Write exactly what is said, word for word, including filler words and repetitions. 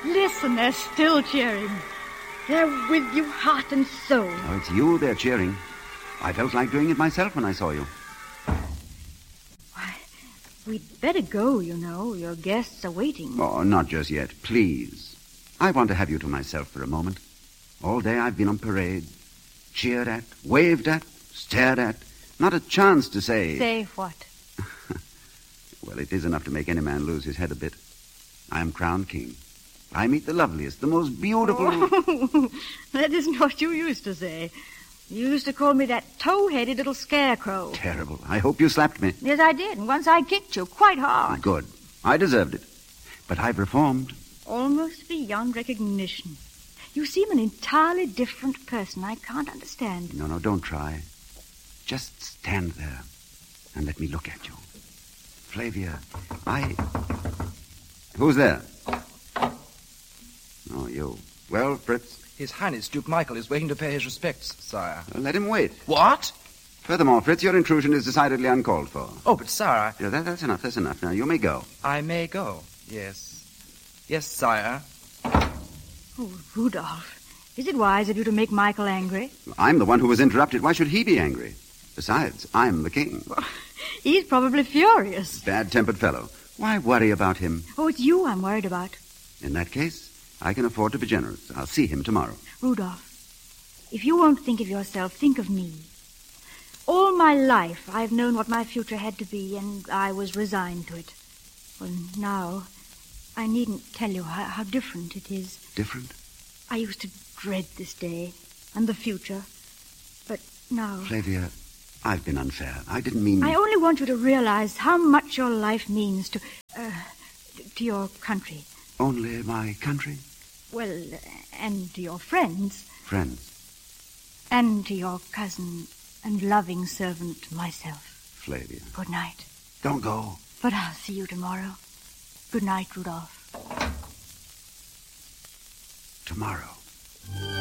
Listen, they're still cheering. They're with you heart and soul. Oh, it's you they're cheering. I felt like doing it myself when I saw you. Why, we'd better go, you know. Your guests are waiting. Oh, not just yet, please. I want to have you to myself for a moment. All day I've been on parade, cheered at, waved at, stared at. Not a chance to say... Say what? Well, it is enough to make any man lose his head a bit. I am crowned king. I meet the loveliest, the most beautiful... Oh, that isn't what you used to say. You used to call me that tow-headed little scarecrow. Terrible. I hope you slapped me. Yes, I did. And once I kicked you quite hard. Good. I deserved it. But I've reformed. Almost beyond recognition. You seem an entirely different person. I can't understand. No, no, don't try. Just stand there and let me look at you. Flavia, I... Who's there? Oh, you. Well, Fritz? His Highness Duke Michael is waiting to pay his respects, sire. Well, let him wait. What? Furthermore, Fritz, your intrusion is decidedly uncalled for. Oh, but, sire... Yeah, that, that's enough, that's enough. Now, you may go. I may go, yes. Yes, sire. Oh, Rudolph, is it wise of you to make Michael angry? I'm the one who was interrupted. Why should he be angry? Besides, I'm the king. Well, he's probably furious. Bad-tempered fellow. Why worry about him? Oh, it's you I'm worried about. In that case, I can afford to be generous. I'll see him tomorrow. Rudolph, if you won't think of yourself, think of me. All my life, I've known what my future had to be, and I was resigned to it. Well, now, I needn't tell you how, how different it is. Different? I used to dread this day and the future, but now... Flavia, I've been unfair. I didn't mean... I only want you to realize how much your life means to... Uh, to your country. Only my country? Well, and to your friends. Friends? And to your cousin and loving servant, myself. Flavia. Good night. Don't go. But I'll see you tomorrow. Good night, Rudolph. Tomorrow.